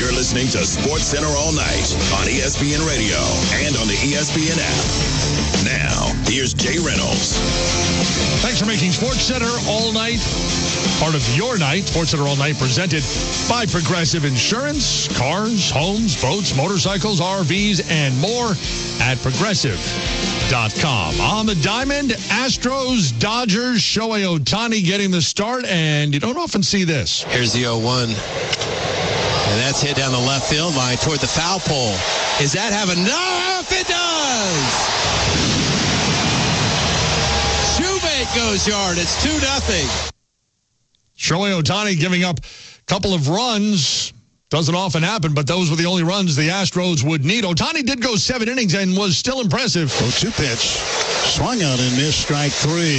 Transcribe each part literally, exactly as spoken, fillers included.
You're listening to Sports Center all night on E S P N Radio and on the E S P N app. Now, here's Jay Reynolds. Thanks for making Sports Center all night part of your night. Sports Center all night presented by Progressive Insurance. Cars, homes, boats, motorcycles, R Vs, and more at progressive dot com. On the diamond, Astros, Dodgers, Shohei Ohtani getting the start, and you don't often see this. Here's the oh one. And that's hit down the left field line toward the foul pole. Is that having enough? It does! Shoemate goes yard. It's two nothing. Shohei Ohtani giving up a couple of runs. Doesn't often happen, but those were the only runs the Astros would need. Ohtani did go seven innings and was still impressive. oh two pitch. Swung out and missed, strike three.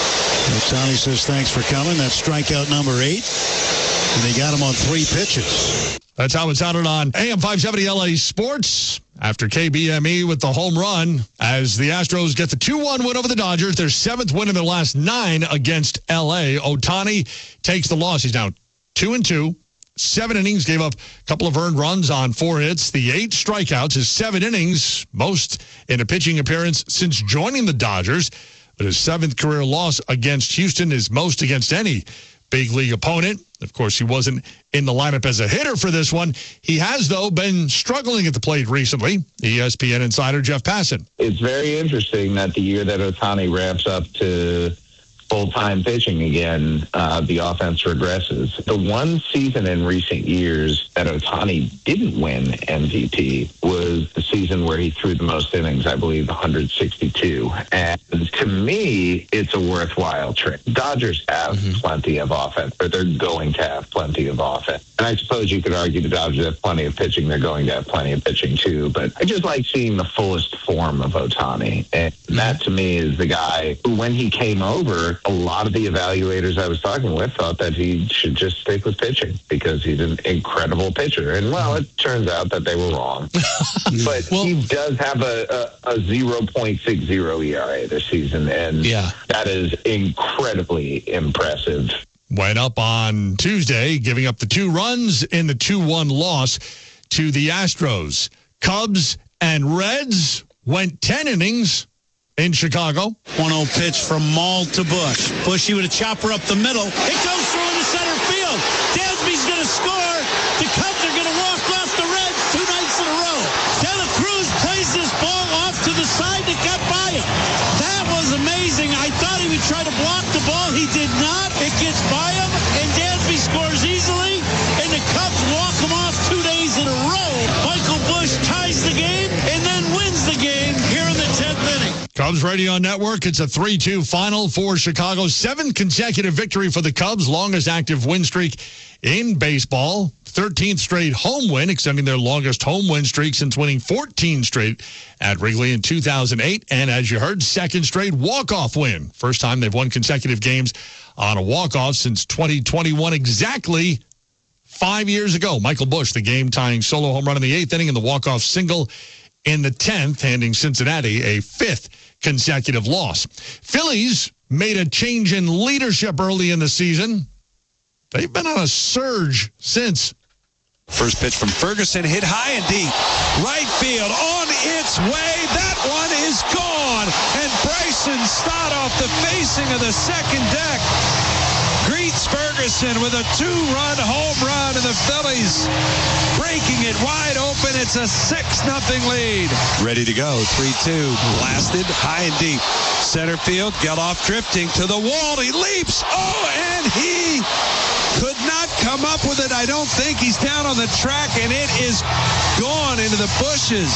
Ohtani says thanks for coming. That's strikeout number eight. And they got him on three pitches. That's how it sounded on A M five seventy L A Sports after K B M E with the home run as the Astros get the two one win over the Dodgers, their seventh win in their last nine against L A. Ohtani takes the loss. He's now two and two. Seven innings, gave up a couple of earned runs on four hits. The eight strikeouts, his seven innings, most in a pitching appearance since joining the Dodgers. But his seventh career loss against Houston is most against any big league opponent. Of course, he wasn't in the lineup as a hitter for this one. He has, though, been struggling at the plate recently. E S P N insider Jeff Passan. It's very interesting that the year that Ohtani ramps up to full-time pitching again, uh, the offense regresses. The one season in recent years that Ohtani didn't win M V P was the season where he threw the most innings, I believe, one hundred sixty-two. And to me, it's a worthwhile trade. Dodgers have mm-hmm. plenty of offense, or they're going to have plenty of offense. And I suppose you could argue the Dodgers have plenty of pitching. They're going to have plenty of pitching, too. But I just like seeing the fullest form of Ohtani. And that, to me, is the guy who, when he came over, a lot of the evaluators I was talking with thought that he should just stick with pitching because he's an incredible pitcher. And, well, it turns out that they were wrong. But well, he does have a, a, a zero point six oh E R A this season, and yeah. that is incredibly impressive. Went up on Tuesday, giving up the two runs in the two one loss to the Astros. Cubs and Reds went ten innings in Chicago. one oh pitch from Maul to Bush. Bushy with a chopper up the middle. It goes through into center field. Dansby's going to score. The Cubs are going to walk off the Reds two nights in a row. De La Cruz plays this ball off to the side that got by him. That was amazing. I thought he would try to block the ball. He did not. It gets by him, and Dansby scores easily, and the Cubs walk him off two days in a row. Michael Bush ties the game and then wins the game here in the tenth inning. Cubs Radio Network, it's a three two final for Chicago. Seventh consecutive victory for the Cubs, longest active win streak in baseball. thirteenth straight home win, extending their longest home win streak since winning fourteen straight at Wrigley in two thousand eight. And as you heard, second straight walk-off win. First time they've won consecutive games on a walk-off since twenty twenty-one, exactly five years ago. Michael Bush, the game-tying solo home run in the eighth inning and the walk-off single in the tenth, handing Cincinnati a fifth consecutive loss. Phillies made a change in leadership early in the season. They've been on a surge since. First pitch from Ferguson, hit high and deep. Right field on its way. That one is gone. And Bryson Stott off the facing of the second deck greets Ferguson with a two-run home run, and the Phillies breaking it wide open. It's a six nothing lead. Ready to go. three two. Blasted high and deep. Center field. Geloff drifting to the wall. He leaps. Oh, and he could not come up with it. I don't think he's down on the track, and it is gone into the bushes.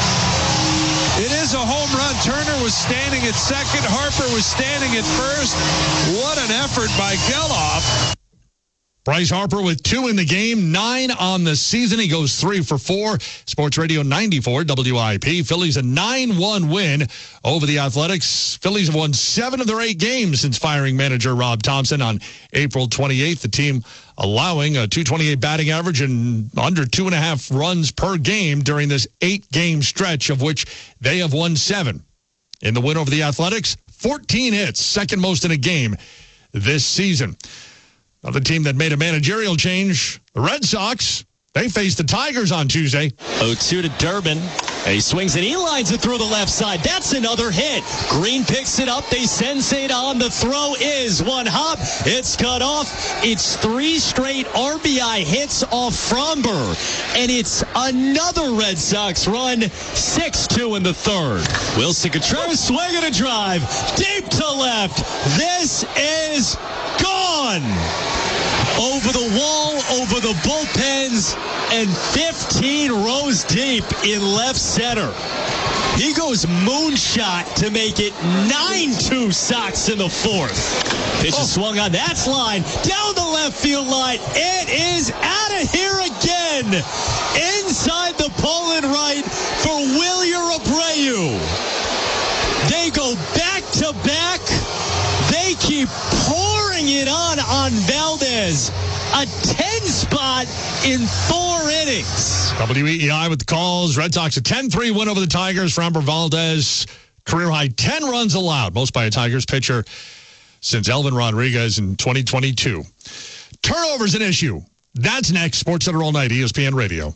It is a home run. Turner was standing at second. Harper was standing at first. What an effort by Geloff. Bryce Harper with two in the game, nine on the season. He goes three for four. Sports Radio ninety-four W I P. Phillies a nine one win over the Athletics. Phillies have won seven of their eight games since firing manager Rob Thompson on April twenty-eighth. The team allowing a two twenty-eight batting average and under two and a half runs per game during this eight-game stretch, of which they have won seven. In the win over the Athletics, fourteen hits, second most in a game this season. Another team that made a managerial change, the Red Sox. They face the Tigers on Tuesday. oh two to Durbin. He swings and he lines it through the left side. That's another hit. Green picks it up. They sensate on. The throw is one hop. It's cut off. It's three straight R B I hits off Fromber. And it's another Red Sox run. six two in the third. Wilson Contreras swinging a drive. Deep to left. This is gone. Over the wall, over the bullpens, and fifteen rows deep in left center. He goes moonshot to make it nine two Sox in the fourth. Pitch is swung on. That's line down the left field line. It is out of here again. Inside the pole and right for Wilyer Abreu. They go back to back. They keep pouring it on on Valdez. A ten spot in four innings. W E E I with the calls. Red Sox a ten three win over the Tigers. Framber Valdez, career high ten runs allowed, most by a Tigers pitcher since Elvin Rodriguez in twenty twenty-two. Turnovers an issue. That's next. Sports Center all night, E S P N Radio.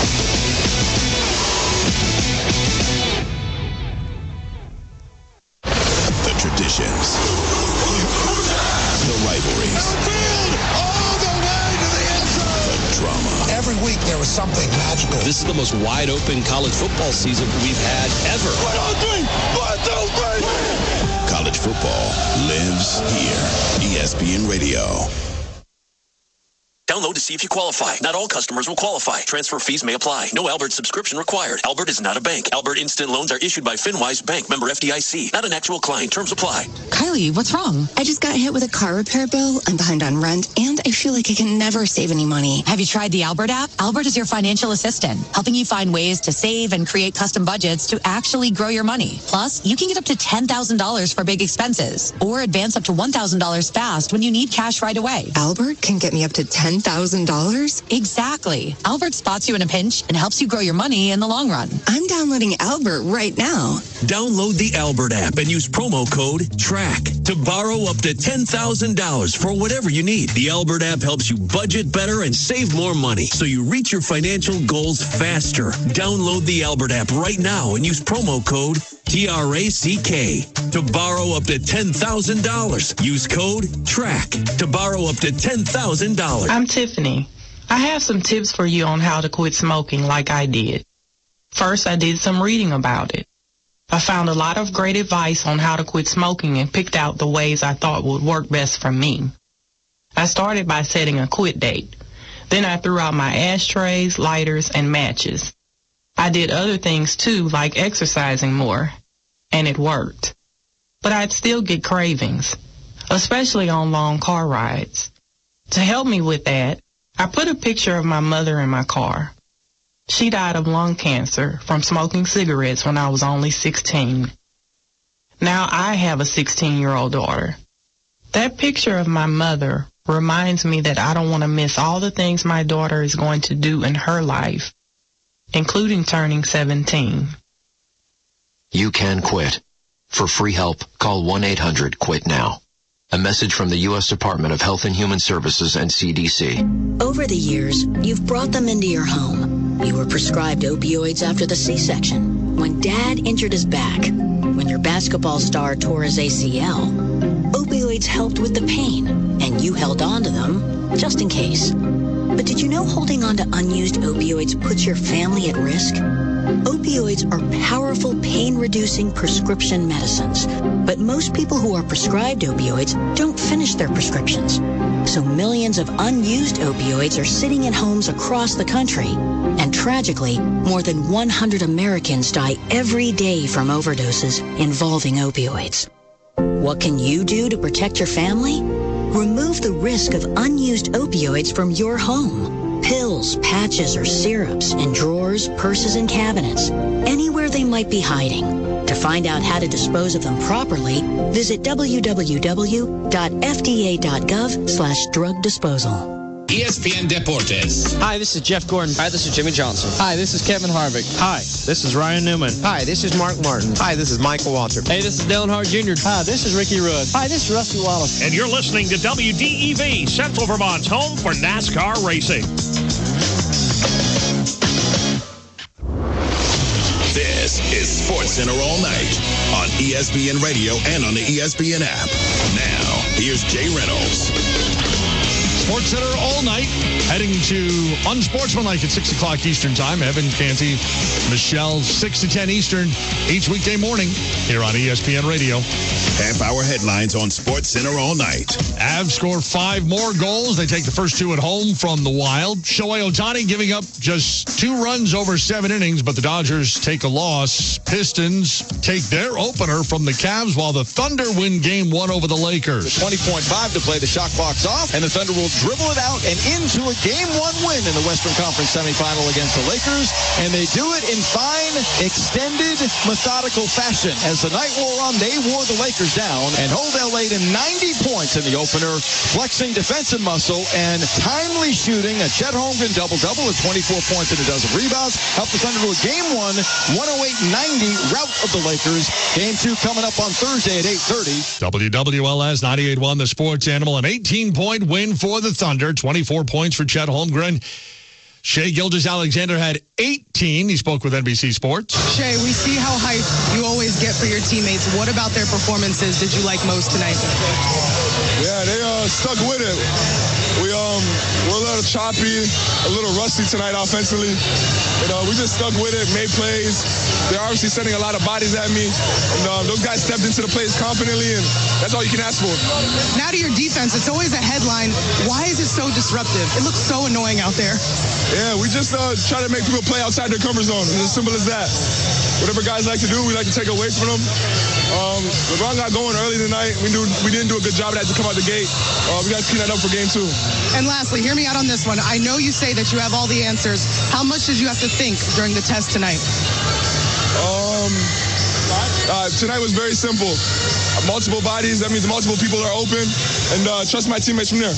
The traditions. The rivalries. Drama. Every week there was something magical. This is the most wide open college football season we've had ever. One, two, three. One, two, three. College football lives here. E S P N Radio. Download to see if you qualify. Not all customers will qualify. Transfer fees may apply. No Albert subscription required. Albert is not a bank. Albert Instant Loans are issued by FinWise Bank, member F D I C. Not an actual client. Terms apply. Kylie, what's wrong? I just got hit with a car repair bill. I'm behind on rent, and I feel like I can never save any money. Have you tried the Albert app? Albert is your financial assistant, helping you find ways to save and create custom budgets to actually grow your money. Plus, you can get up to ten thousand dollars for big expenses, or advance up to one thousand dollars fast when you need cash right away. Albert can get me up to ten thousand dollars? Exactly. Albert spots you in a pinch and helps you grow your money in the long run. I'm downloading Albert right now. Download the Albert app and use promo code TRACK to borrow up to ten thousand dollars for whatever you need. The Albert app helps you budget better and save more money so you reach your financial goals faster. Download the Albert app right now and use promo code T R A C K to borrow up to ten thousand dollars. Use code TRACK to borrow up to ten thousand dollars. I'm Tiffany. I have some tips for you on how to quit smoking like I did. First, I did some reading about it. I found a lot of great advice on how to quit smoking and picked out the ways I thought would work best for me. I started by setting a quit date. Then I threw out my ashtrays, lighters, and matches. I did other things too, like exercising more, and it worked. But I'd still get cravings, especially on long car rides. To help me with that, I put a picture of my mother in my car. She died of lung cancer from smoking cigarettes when I was only sixteen. Now I have a sixteen-year-old daughter. That picture of my mother reminds me that I don't want to miss all the things my daughter is going to do in her life, including turning seventeen. You can quit. For free help, call one eight hundred quit now. A message from the U S Department of Health and Human Services and C D C. Over the years, you've brought them into your home. You were prescribed opioids after the C-section, when Dad injured his back, when your basketball star tore his A C L. Opioids helped with the pain, and you held on to them just in case. But did you know holding on to unused opioids puts your family at risk? Opioids are powerful pain-reducing prescription medicines, but most people who are prescribed opioids don't finish their prescriptions. So millions of unused opioids are sitting in homes across the country. And tragically, more than one hundred Americans die every day from overdoses involving opioids. What can you do to protect your family? Remove the risk of unused opioids from your home. Pills, patches, or syrups in drawers, purses, and cabinets, anywhere they might be hiding. To find out how to dispose of them properly, visit w w w dot f d a dot gov slash drug disposal. E S P N Deportes. Hi, this is Jeff Gordon. Hi, this is Jimmy Johnson. Hi, this is Kevin Harvick. Hi, this is Ryan Newman. Hi, this is Mark Martin. Hi, this is Michael Waltrip. Hey, this is Dillon Hart Junior Hi, this is Ricky Rudd. Hi, this is Rusty Wallace. And you're listening to W D E V, Central Vermont's home for NASCAR racing. This is SportsCenter All Night on E S P N Radio and on the E S P N app. Now, here's Jay Reynolds. SportsCenter All Night, heading to Unsportsmanlike at six o'clock Eastern Time. Evan Canty, Michelle, six to ten Eastern, each weekday morning here on E S P N Radio. Half-hour headlines on SportsCenter All Night. Avs score five more goals. They take the first two at home from the Wild. Shohei Ohtani giving up just two runs over seven innings, but the Dodgers take a loss. Pistons take their opener from the Cavs, while the Thunder win game one over the Lakers. twenty point five to play, the shot clock's off, and the Thunder will dribble it out and into a game one win in the Western Conference semifinal against the Lakers, and they do it in fine, extended, methodical fashion. As the night wore on, they wore the Lakers down and hold L A to ninety points in the opener, flexing defensive muscle and timely shooting. A Chet Holmgren double-double with twenty-four points and a dozen rebounds helped the Thunder to a game one, one oh eight ninety rout of the Lakers. Game two coming up on Thursday at eight thirty. W W L S ninety-eight one, the Sports Animal, an eighteen-point win for the Thunder, twenty-four points for Chet Holmgren. Shai Gilgeous-Alexander had eighteen. He spoke with N B C Sports. Shai, we see how hyped you always get for your teammates. What about their performances did you like most tonight? Yeah, they uh, stuck with it. We um we're a little choppy, a little rusty tonight offensively. But uh, we just stuck with it, made plays. They're obviously sending a lot of bodies at me. And uh, those guys stepped into the plays confidently, and that's all you can ask for. Now to your defense, it's always a headline. Why is it so disruptive? It looks so annoying out there. Yeah, we just uh, try to make people play outside their comfort zone. It's as simple as that. Whatever guys like to do, we like to take away from them. Um, LeBron got going early tonight. We do, we didn't do a good job of that to come out the gate. Uh, we got to clean that up for game two. And lastly, hear me out on this one. I know you say that you have all the answers. How much did you have to think during the test tonight? Um, uh, tonight was very simple. Uh, multiple bodies, that means multiple people are open, and uh, trust my teammates from there.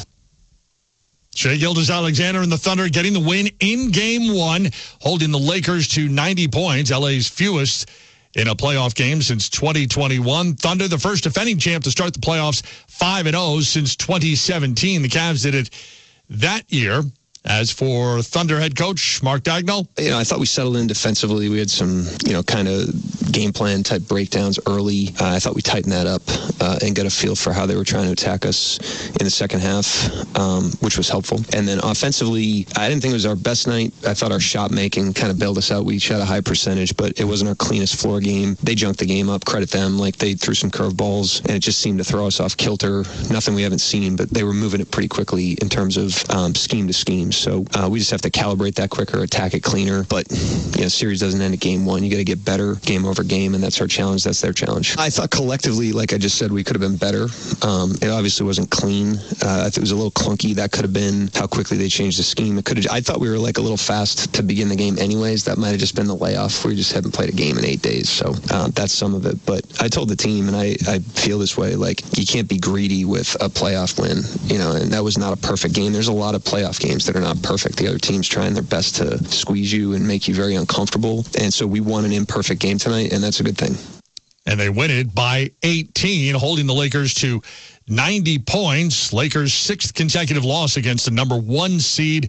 Shai Gilgeous-Alexander and the Thunder getting the win in game one, holding the Lakers to ninety points, L A's fewest in a playoff game since twenty twenty-one. Thunder, the first defending champ to start the playoffs five and oh since twenty seventeen. The Cavs did it that year. As for Thunder head coach Mark Daigneault, you know, I thought we settled in defensively. We had some, you know, kind of game plan type breakdowns early. Uh, I thought we tightened that up uh, and got a feel for how they were trying to attack us in the second half, um, which was helpful. And then offensively, I didn't think it was our best night. I thought our shot making kind of bailed us out. We shot a high percentage, but it wasn't our cleanest floor game. They junked the game up. Credit them. Like, they threw some curveballs, and it just seemed to throw us off kilter. Nothing we haven't seen, but they were moving it pretty quickly in terms of um, scheme to scheme. So uh, we just have to calibrate that quicker, attack it cleaner. But, you know, series doesn't end at game one. You got to get better game over game, and that's our challenge. That's their challenge. I thought collectively, like I just said, we could have been better. Um, it obviously wasn't clean. Uh, I think it was a little clunky. That could have been how quickly they changed the scheme. It could have. I thought we were like a little fast to begin the game anyways. That might have just been the layoff. We just haven't played a game in eight days. So uh, that's some of it. But I told the team, and I, I feel this way, like, you can't be greedy with a playoff win, you know, and that was not a perfect game. There's a lot of playoff games that are not perfect. The other team's trying their best to squeeze you and make you very uncomfortable. And so we won an imperfect game tonight, and that's a good thing. And they win it by eighteen, holding the Lakers to ninety points. Lakers' sixth consecutive loss against the number one seed.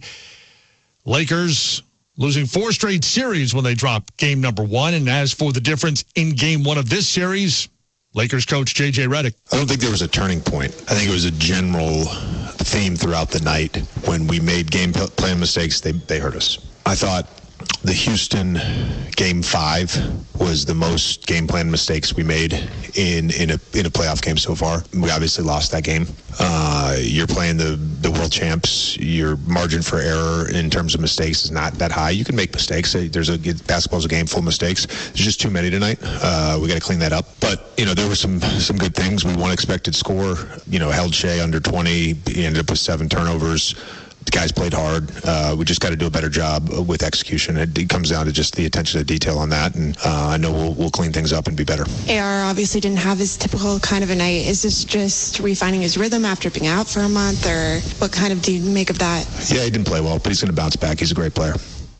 Lakers losing four straight series when they dropped game number one. And as for the difference in game one of this series, Lakers coach J J Redick. I don't think there was a turning point. I think it was a general theme throughout the night. When we made game plan mistakes, they, they hurt us. I thought the Houston game five was the most game plan mistakes we made in, in a in a playoff game so far. We obviously lost that game. Uh, you're playing the, the world champs. Your margin for error in terms of mistakes is not that high. You can make mistakes. There's a basketball's a game full of mistakes. There's just too many tonight. Uh, we got to clean that up. But you know, there were some some good things. We won expected score. You know, held Shai under twenty. He ended up with seven turnovers. The guys played hard. Uh, we just got to do a better job with execution. It, it comes down to just the attention to detail on that, and uh, I know we'll, we'll clean things up and be better. A R obviously didn't have his typical kind of a night. Is this just refining his rhythm after being out for a month, or what kind of do you make of that? Yeah, he didn't play well, but he's going to bounce back. He's a great player.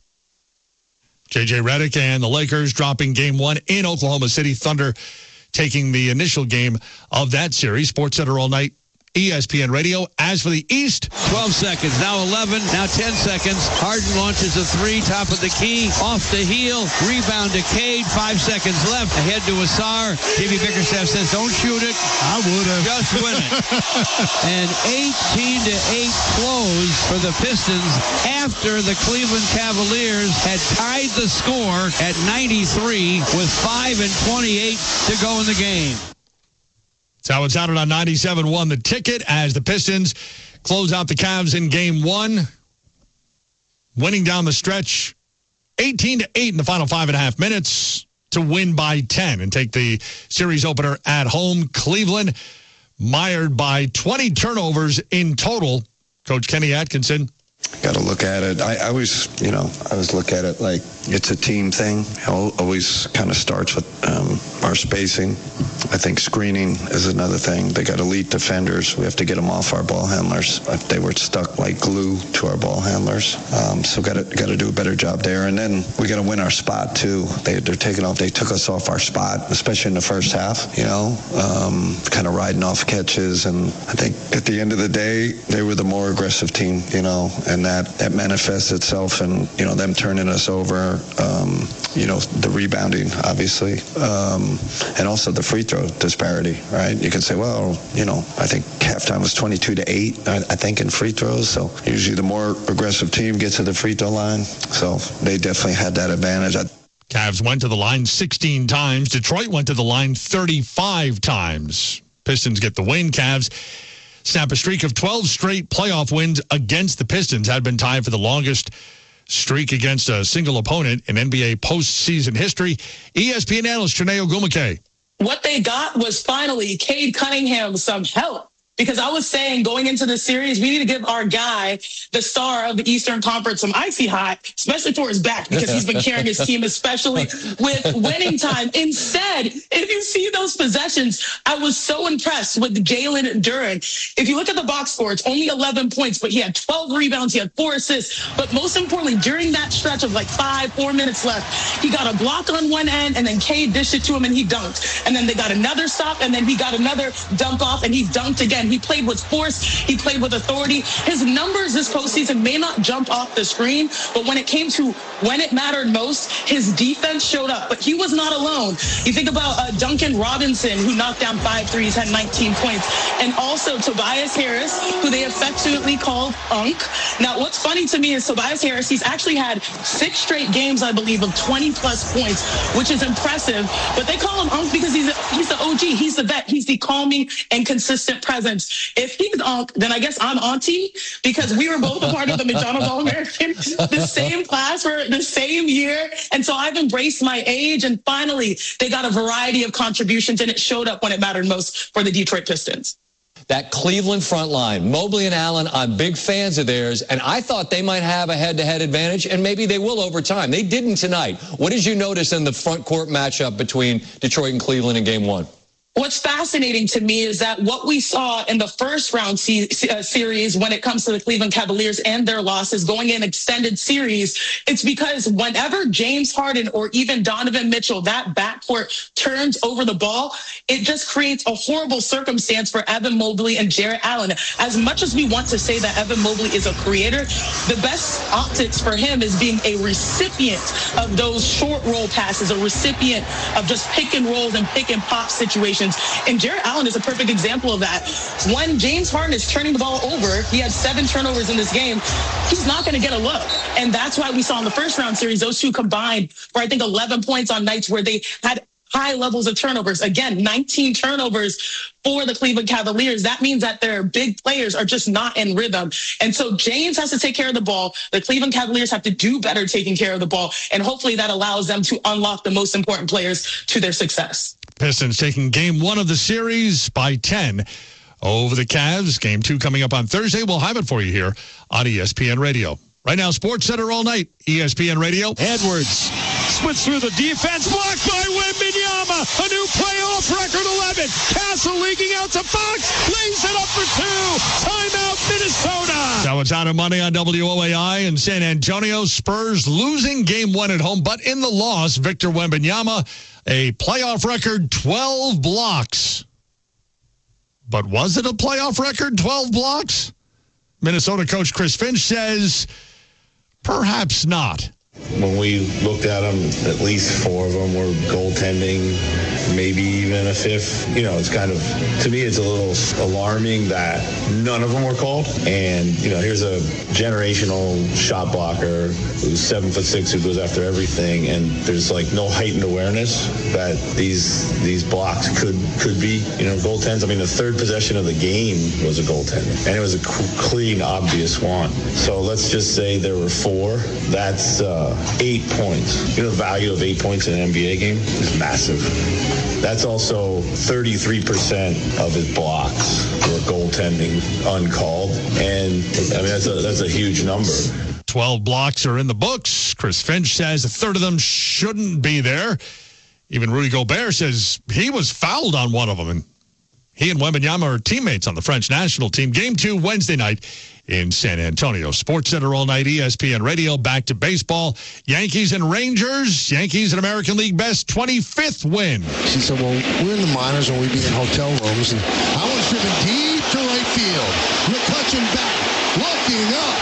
J J Redick and the Lakers dropping game one in Oklahoma City. Thunder taking the initial game of that series. SportsCenter all night E S P N Radio. As for the East, twelve seconds, now eleven, now ten seconds. Harden launches a three, top of the key, off the heel, rebound to Cade, five seconds left, ahead to Asar. J B Bickerstaff says, don't shoot it. I would have. Just win it. And eighteen to eight close for the Pistons after the Cleveland Cavaliers had tied the score at ninety-three with five and twenty-eight to go in the game. That's how it sounded on ninety-seven point one The Ticket as the Pistons close out the Cavs in game one, winning down the stretch eighteen to eight in the final five and a half minutes to win by ten and take the series opener at home. Cleveland mired by twenty turnovers in total. Coach Kenny Atkinson. Got to look at it. I, I always, you know, I always look at it like it's a team thing. It always kind of starts with um, our spacing. I think screening is another thing. They got elite defenders. We have to get them off our ball handlers. They were stuck like glue to our ball handlers. Um, so got to got to do a better job there. And then we got to win our spot too. They, they're taking off. They took us off our spot, especially in the first half. You know, um, kind of riding off catches. And I think at the end of the day, they were the more aggressive team. You know. And that, that manifests itself in, you know, them turning us over, um, you know, the rebounding, obviously, um, and also the free throw disparity, right? You can say, well, you know, I think halftime was twenty-two to eight, I, I think, in free throws. So usually the more aggressive team gets to the free throw line. So they definitely had that advantage. I, Cavs went to the line sixteen times. Detroit went to the line thirty-five times. Pistons get the win. Cavs snap a streak of twelve straight playoff wins against the Pistons. Had been tied for the longest streak against a single opponent in N B A postseason history. E S P N analyst Chiney Ogwumike. What they got was finally Cade Cunningham some help. Because I was saying going into the series, we need to give our guy, the star of the Eastern Conference, some icy hot, especially for his back, because he's been carrying his team, especially with winning time. Instead, if you see those possessions, I was so impressed with Jalen Duren. If you look at the box score, it's only eleven points, but he had twelve rebounds, he had four assists. But most importantly, during that stretch of like five, four minutes left, he got a block on one end, and then Cade dished it to him, and he dunked. And then they got another stop, and then he got another dunk off, and he dunked again. He played with force. He played with authority. His numbers this postseason may not jump off the screen, but when it came to when it mattered most, his defense showed up. But he was not alone. You think about uh, Duncan Robinson, who knocked down five threes, had nineteen points. And also Tobias Harris, who they affectionately called Unk. Now, what's funny to me is Tobias Harris, he's actually had six straight games, I believe, of twenty-plus points, which is impressive. But they call him Unk because he's, a, he's the O G. He's the vet. He's the calming and consistent presence. If he's Unk, then I guess I'm Auntie, because we were both a part of the McDonald's All-American, the same class for the same year. And so I've embraced my age. And finally, they got a variety of contributions, and it showed up when it mattered most for the Detroit Pistons. That Cleveland front line, Mobley and Allen, I'm big fans of theirs, and I thought they might have a head-to-head advantage, and maybe they will over time. They didn't tonight. What did you notice in the front court matchup between Detroit and Cleveland in game one? What's fascinating to me is that what we saw in the first round se- uh, series when it comes to the Cleveland Cavaliers and their losses going in extended series, it's because whenever James Harden or even Donovan Mitchell, that backcourt turns over the ball, it just creates a horrible circumstance for Evan Mobley and Jarrett Allen. As much as we want to say that Evan Mobley is a creator, the best optics for him is being a recipient of those short roll passes, a recipient of just pick and rolls and pick and pop situations. And Jarrett Allen is a perfect example of that. When James Harden is turning the ball over, he had seven turnovers in this game, he's not going to get a look. And that's why we saw in the first round series, those two combined for, I think, eleven points on nights where they had high levels of turnovers. Again, nineteen turnovers for the Cleveland Cavaliers. That means that their big players are just not in rhythm. And so James has to take care of the ball. The Cleveland Cavaliers have to do better taking care of the ball. And hopefully that allows them to unlock the most important players to their success. Pistons taking game one of the series by ten over the Cavs. Game two coming up on Thursday. We'll have it for you here on E S P N Radio. Right now, Sports Center all night, E S P N Radio. Edwards splits through the defense, blocked by Wembanyama. A new playoff record, eleven. Castle leaking out to Fox, lays it up for two. Timeout, Minnesota. So it's out of money on W O A I in San Antonio. Spurs losing game one at home, but in the loss, Victor Wembanyama, a playoff record, twelve blocks. But was it a playoff record, twelve blocks? Minnesota coach Chris Finch says perhaps not. When we looked at them, at least four of them were goaltending, maybe even a fifth. You know, it's kind of, to me, it's a little alarming that none of them were called. And, you know, here's a generational shot blocker who's seven foot six, who goes after everything. And there's like no heightened awareness that these these blocks could could be, you know, goaltends. I mean, the third possession of the game was a goaltend, and it was a clean, obvious one. So let's just say there were four. That's uh, eight points. You know, the value of eight points in an N B A game is massive. That's also thirty-three percent of his blocks were goaltending uncalled. And I mean, that's a, that's a huge number. twelve blocks are in the books. Chris Finch says a third of them shouldn't be there. Even Rudy Gobert says he was fouled on one of them. And he and Wembanyama are teammates on the French national team. Game two Wednesday night in San Antonio. Sports Center all night, E S P N Radio. Back to baseball. Yankees and Rangers. Yankees an American League best twenty-fifth win. She said, well, we're in the minors and we'd be in hotel rooms. And I was driven deep to right field. McCutchen back, looking up.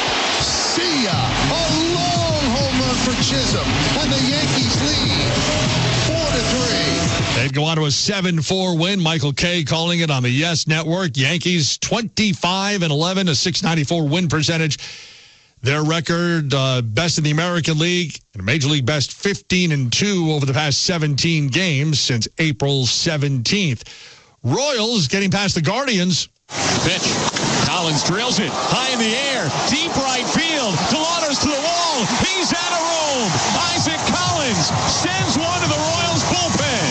See ya. A long home run for Chisholm. And the Yankees lead four to three. They'd go on to a seven four win. Michael Kay calling it on the Yes Network. Yankees twenty-five and eleven, a six ninety-four win percentage. Their record, uh, best in the American League, and a Major League best fifteen and two over the past seventeen games since April seventeenth. Royals getting past the Guardians. Pitch. Collins drills it high in the air, deep right field. Delano's to the wall. He's out of room. Isaac Collins sends one to the Royals bullpen.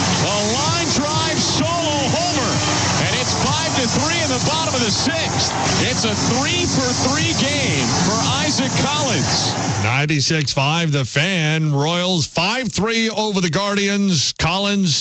A line drive solo homer, and it's five to three in the bottom of the sixth. It's a three for three game for Isaac Collins. ninety-six five, the Fan. Royals five three over the Guardians. Collins,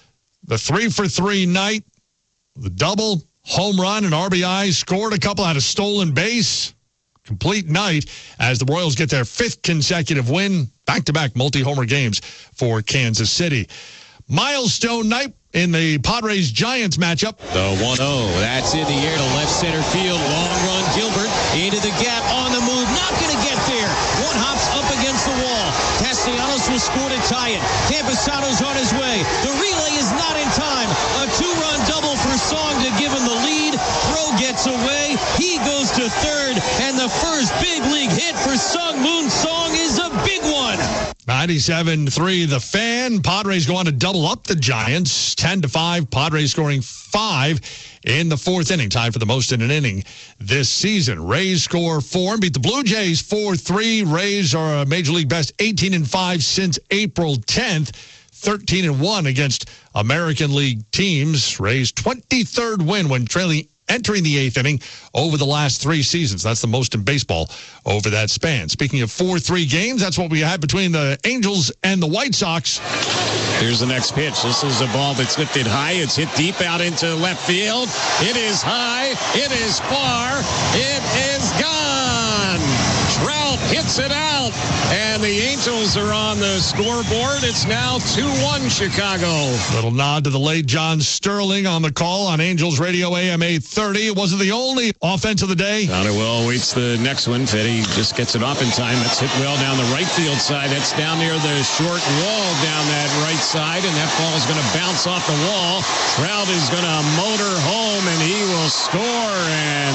the three for three night, the double, home run, and R B I, scored a couple, had a stolen base. Complete night as the Royals get their fifth consecutive win. Back-to-back multi-homer games for Kansas City. Milestone night in the Padres-Giants matchup. The one oh, that's in the air to left center field. Long run, Gilbert into the gap, on the move, not going to get there. One hops up against the wall. Castellanos will score to tie it. Campusano's on his way. The relay is not in time. A two-run double for Song to give him the lead. Throw gets away. He goes to third, and the first big league hit for Sung Moon Song is a big one. ninety-seven three, the Fan. Padres go on to double up the Giants. ten to five, Padres scoring five in the fourth inning. Tied for the most in an inning this season. Rays score four and beat the Blue Jays four three. Rays are a Major League best eighteen and five since April tenth. thirteen and one against American League teams. Rays' twenty-third win when trailing entering the eighth inning over the last three seasons. That's the most in baseball over that span. Speaking of four three games, that's what we had between the Angels and the White Sox. Here's the next pitch. This is a ball that's lifted high. It's hit deep out into left field. It is high. It is far. It is gone. Trout hits it out, and the Angels are on the scoreboard. It's now two one Chicago. Little nod to the late John Sterling on the call on Angels Radio A M eight thirty. It wasn't the only offense of the day. Well waits the next one. Fetty just gets it off in time. That's hit well down the right field side. That's down near the short wall down that right side, and that ball is going to bounce off the wall. Trout is going to motor home, and he will score. And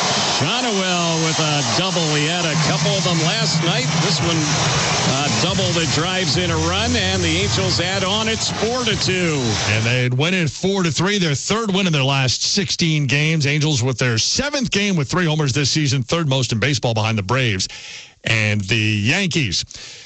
Shonowell with a double. He had a couple of them last night. This one, uh, double that drives in a run, and the Angels add on. It's four to two. And they'd win it four to three. Their third win in their last sixteen games. Angels with their seventh game with three homers this season, third most in baseball behind the Braves and the Yankees.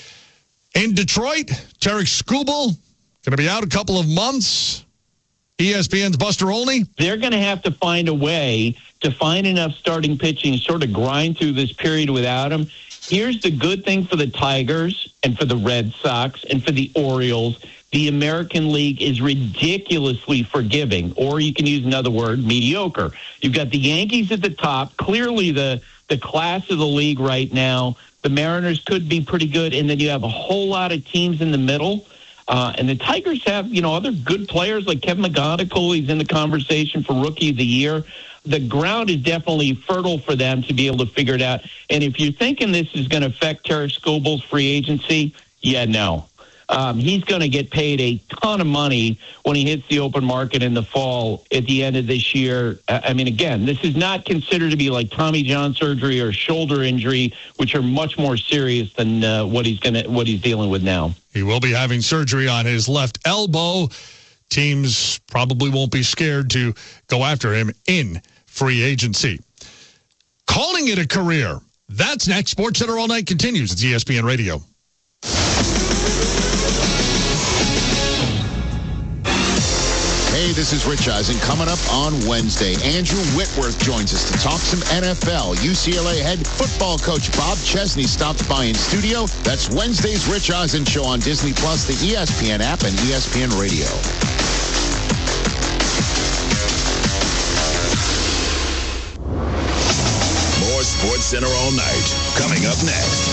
In Detroit, Tarek Skubal going to be out a couple of months. E S P N's Buster Olney. They're going to have to find a way to find enough starting pitching, sort of grind through this period without him. Here's the good thing for the Tigers and for the Red Sox and for the Orioles. The American League is ridiculously forgiving, or you can use another word, mediocre. You've got the Yankees at the top, clearly the, the class of the league right now. The Mariners could be pretty good, and then you have a whole lot of teams in the middle. Uh, and the Tigers have, you know, other good players like Kevin McGonigal. He's in the conversation for Rookie of the Year. The ground is definitely fertile for them to be able to figure it out. And if you're thinking this is going to affect Terry Scoble's free agency, yeah, no. Um, he's going to get paid a ton of money when he hits the open market in the fall at the end of this year. I mean, again, this is not considered to be like Tommy John surgery or shoulder injury, which are much more serious than uh, what he's going to what he's dealing with now. He will be having surgery on his left elbow. Teams probably won't be scared to go after him in free agency. Calling it a career. That's next. SportsCenter All Night continues. It's E S P N Radio. Hey, this is Rich Eisen. Coming up on Wednesday, Andrew Whitworth joins us to talk some N F L. U C L A head football coach Bob Chesney stops by in studio. That's Wednesday's Rich Eisen Show on Disney Plus, the E S P N app, and E S P N Radio. More SportsCenter All Night coming up next.